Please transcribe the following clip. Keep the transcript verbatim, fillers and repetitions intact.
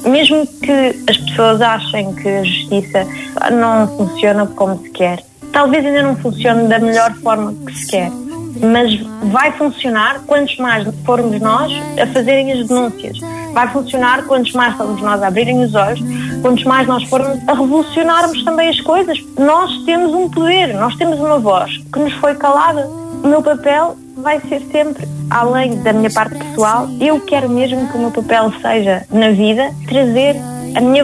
Mesmo que as pessoas achem que a justiça não funciona como se quer, talvez ainda não funcione da melhor forma que se quer, mas vai funcionar quantos mais formos nós a fazerem as denúncias. Vai funcionar quantos mais formos nós a abrirem os olhos, quantos mais nós formos a revolucionarmos também as coisas. Nós temos um poder, nós temos uma voz que nos foi calada. O meu papel vai ser sempre, além da minha parte pessoal, eu quero mesmo que o meu papel seja, na vida, trazer a minha